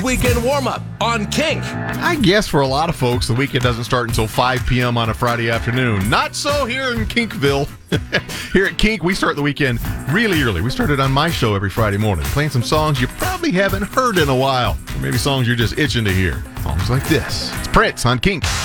Weekend warm-up on Kink. I guess for a lot of folks, the weekend doesn't start until 5 p.m. on a Friday afternoon. Not so here in Kinkville. Here at Kink, we start the weekend really early. We started on my show every Friday morning, playing some songs you probably haven't heard in a while. Or maybe songs you're just itching to hear. Songs like this. It's Prince on Kink.